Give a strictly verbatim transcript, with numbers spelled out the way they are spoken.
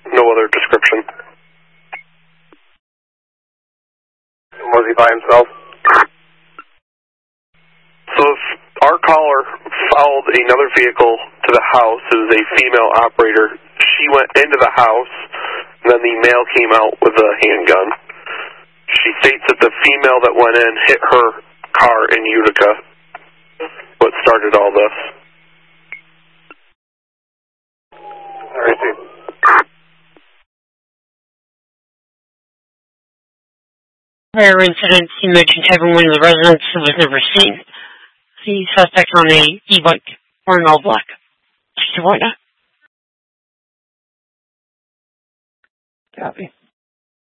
No other description. Was he by himself? So if our caller followed another vehicle to the house, it was a female operator. She went into the house, and then the male came out with a handgun. She states that the female that went in hit her car in Utica. What started all this? All right, see. Prior incidents, you mentioned having one of the residents who was never seen. The suspect on a e-bike wearing all black. Just to point out. Copy.